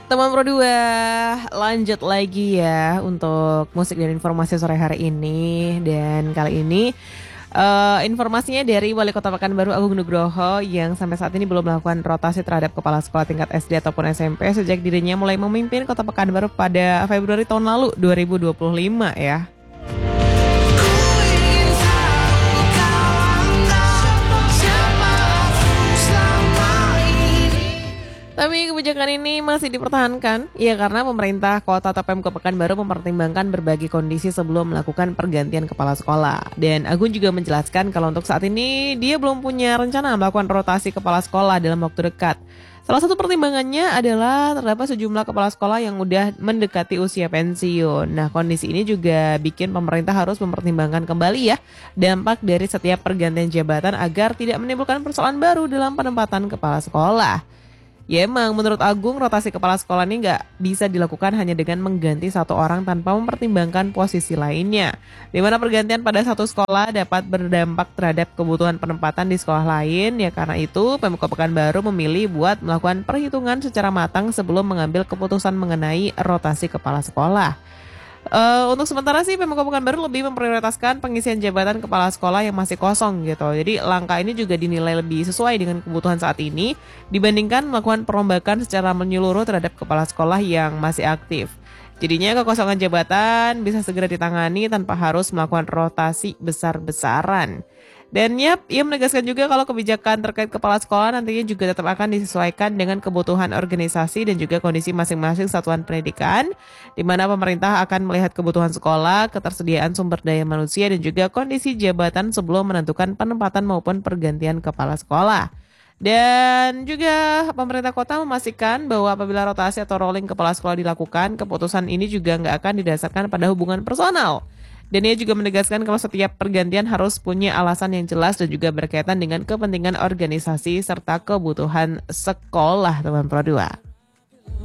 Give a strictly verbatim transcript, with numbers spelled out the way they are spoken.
Teman Pro dua, lanjut lagi ya untuk musik dan informasi sore hari ini. Dan kali ini uh, informasinya dari Wali Kota Pekanbaru Agung Nugroho yang sampai saat ini belum melakukan rotasi terhadap kepala sekolah tingkat S D ataupun S M P sejak dirinya mulai memimpin Kota Pekanbaru pada Februari tahun lalu dua ribu dua puluh lima ya. Tapi kebijakan ini masih dipertahankan, ya karena pemerintah kota atau Pemkot Pekanbaru mempertimbangkan berbagai kondisi sebelum melakukan pergantian kepala sekolah. Dan Agun juga menjelaskan kalau untuk saat ini dia belum punya rencana melakukan rotasi kepala sekolah dalam waktu dekat. Salah satu pertimbangannya adalah terdapat sejumlah kepala sekolah yang udah mendekati usia pensiun. Nah, kondisi ini juga bikin pemerintah harus mempertimbangkan kembali ya dampak dari setiap pergantian jabatan agar tidak menimbulkan persoalan baru dalam penempatan kepala sekolah. Ya emang menurut Agung rotasi kepala sekolah ini nggak bisa dilakukan hanya dengan mengganti satu orang tanpa mempertimbangkan posisi lainnya. Di mana pergantian pada satu sekolah dapat berdampak terhadap kebutuhan penempatan di sekolah lain. Ya karena itu Pemkot Pekanbaru memilih buat melakukan perhitungan secara matang sebelum mengambil keputusan mengenai rotasi kepala sekolah. Uh, untuk sementara sih Pemkot Pekanbaru lebih memprioritaskan pengisian jabatan kepala sekolah yang masih kosong gitu. Jadi langkah ini juga dinilai lebih sesuai dengan kebutuhan saat ini dibandingkan melakukan perombakan secara menyeluruh terhadap kepala sekolah yang masih aktif. Jadinya kekosongan jabatan bisa segera ditangani tanpa harus melakukan rotasi besar-besaran. Dan yap, ia menegaskan juga kalau kebijakan terkait kepala sekolah nantinya juga tetap akan disesuaikan dengan kebutuhan organisasi dan juga kondisi masing-masing satuan pendidikan, di mana pemerintah akan melihat kebutuhan sekolah, ketersediaan sumber daya manusia, dan juga kondisi jabatan sebelum menentukan penempatan maupun pergantian kepala sekolah. Dan juga pemerintah kota memastikan bahwa apabila rotasi atau rolling kepala sekolah dilakukan, keputusan ini juga nggak akan didasarkan pada hubungan personal. Dan ia juga menegaskan kalau setiap pergantian harus punya alasan yang jelas dan juga berkaitan dengan kepentingan organisasi serta kebutuhan sekolah, teman Pro dua.